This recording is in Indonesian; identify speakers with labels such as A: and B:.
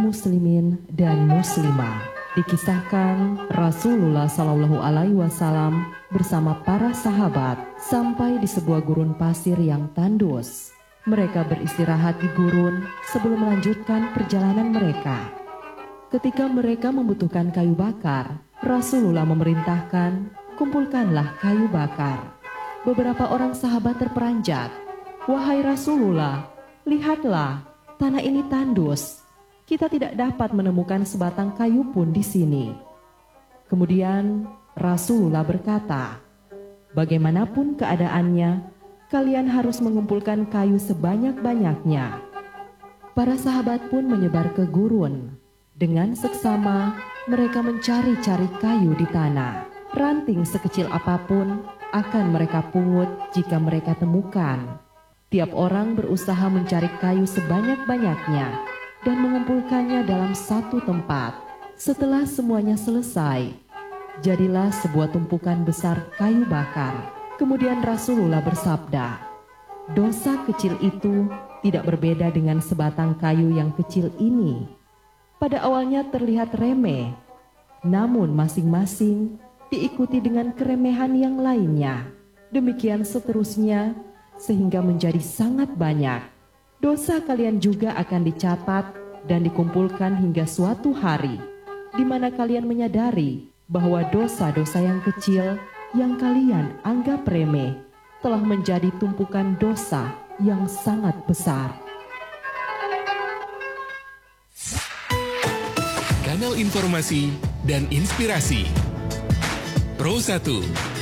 A: muslimin dan muslimah. Dikisahkan Rasulullah Shallallahu Alaihi Wasallam bersama para sahabat sampai di sebuah gurun pasir yang tandus. Mereka beristirahat di gurun sebelum melanjutkan perjalanan mereka. Ketika mereka membutuhkan kayu bakar, Rasulullah memerintahkan, kumpulkanlah kayu bakar. Beberapa orang sahabat terperanjat. Wahai Rasulullah, lihatlah, tanah ini tandus. Kita tidak dapat menemukan sebatang kayu pun di sini. Kemudian Rasulullah berkata, bagaimanapun keadaannya, kalian harus mengumpulkan kayu sebanyak-banyaknya. Para sahabat pun menyebar ke gurun. Dengan seksama, mereka mencari-cari kayu di tanah. Ranting sekecil apapun akan mereka pungut jika mereka temukan. Tiap orang berusaha mencari kayu sebanyak-banyaknya dan mengumpulkannya dalam satu tempat. Setelah semuanya selesai, jadilah sebuah tumpukan besar kayu bakar. Kemudian Rasulullah bersabda, dosa kecil itu tidak berbeda dengan sebatang kayu yang kecil ini. Pada awalnya terlihat remeh, namun masing-masing diikuti dengan keremehan yang lainnya. Demikian seterusnya, sehingga menjadi sangat banyak. Dosa kalian juga akan dicatat dan dikumpulkan hingga suatu hari, di mana kalian menyadari bahwa dosa-dosa yang kecil yang kalian anggap remeh telah menjadi tumpukan dosa yang sangat besar.
B: Kanal informasi dan inspirasi Pro 1